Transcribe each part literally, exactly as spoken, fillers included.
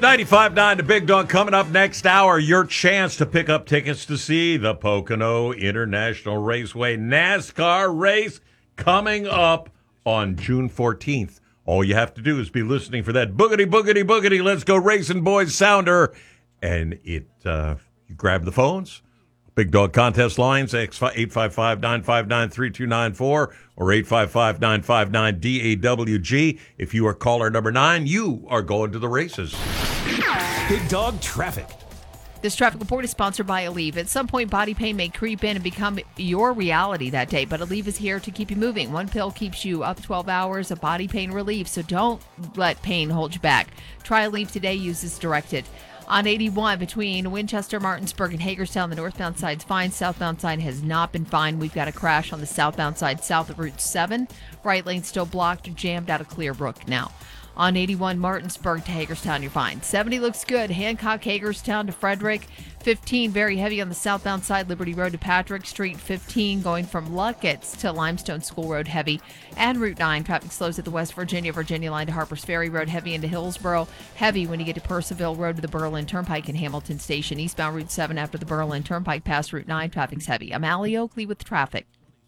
ninety-five point nine The Big Dog. Coming up next hour, your chance to pick up tickets to see the Pocono International Raceway NASCAR race coming up on June fourteenth. All you have to do is be listening for that boogity, boogity, boogity, let's go racing boys sounder. And it, uh, you grab the phones, Big Dog contest lines, eight five five, nine five nine, three two nine four or eight five five, nine five nine, D A W G. If you are caller number nine, you are going to the races. Big Dog Traffic. This traffic report is sponsored by Aleve. At some point, body pain may creep in and become your reality that day, but Aleve is here to keep you moving. One pill keeps you up twelve hours of body pain relief, so don't let pain hold you back. Try Aleve today. Use as directed. On eighty-one, between Winchester, Martinsburg, and Hagerstown, the northbound side's fine. Southbound side has not been fine. We've got a crash on the southbound side, south of Route seven. Right lane still blocked, jammed out of Clearbrook now. On eighty-one, Martinsburg to Hagerstown, you're fine. seventy looks good. Hancock, Hagerstown to Frederick. fifteen, very heavy on the southbound side, Liberty Road to Patrick Street. fifteen, going from Luckett's to Limestone School Road, heavy. And Route nine, traffic slows at the West Virginia, Virginia line to Harpers Ferry Road, heavy into Hillsboro. Heavy when you get to Purcellville Road to the Berlin Turnpike and Hamilton Station. Eastbound Route seven after the Berlin Turnpike past Route nine, traffic's heavy. I'm Allie Oakley with traffic.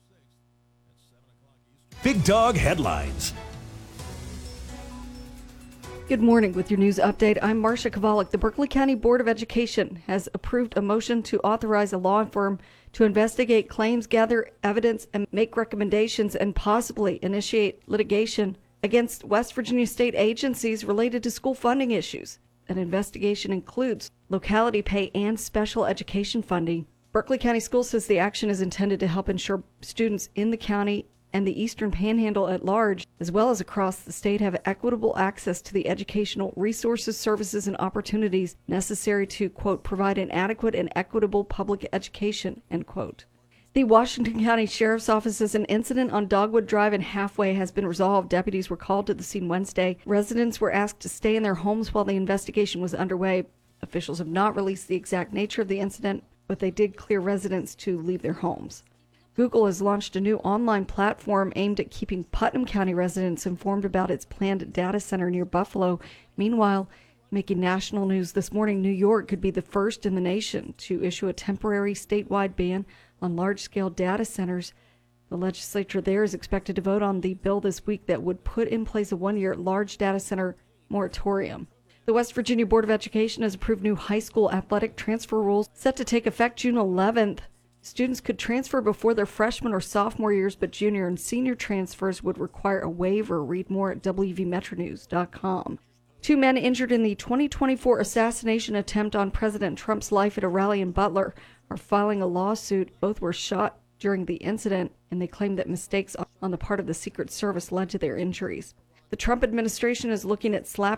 Big Dog Headlines. Good morning. With your news update, I'm Marcia Kovalik. The Berkeley County Board of Education has approved a motion to authorize a law firm to investigate claims, gather evidence, and make recommendations, and possibly initiate litigation against West Virginia state agencies related to school funding issues. An investigation includes locality pay and special education funding. Berkeley County Schools says the action is intended to help ensure students in the county and the Eastern Panhandle at large, as well as across the state, have equitable access to the educational resources, services, and opportunities necessary to, quote, provide an adequate and equitable public education, end quote. The Washington County Sheriff's Office says an incident on Dogwood Drive and Halfway has been resolved. Deputies were called to the scene Wednesday. Residents were asked to stay in their homes while the investigation was underway. Officials have not released the exact nature of the incident, but they did clear residents to leave their homes. Google has launched a new online platform aimed at keeping Putnam County residents informed about its planned data center near Buffalo. Meanwhile, making national news this morning, New York could be the first in the nation to issue a temporary statewide ban on large-scale data centers. The legislature there is expected to vote on the bill this week that would put in place a one-year large data center moratorium. The West Virginia Board of Education has approved new high school athletic transfer rules set to take effect June eleventh. Students could transfer before their freshman or sophomore years, but junior and senior transfers would require a waiver. Read more at W V Metro News dot com. Two men injured in the twenty twenty-four assassination attempt on President Trump's life at a rally in Butler are filing a lawsuit. Both were shot during the incident, and they claim that mistakes on the part of the Secret Service led to their injuries. The Trump administration is looking at slapping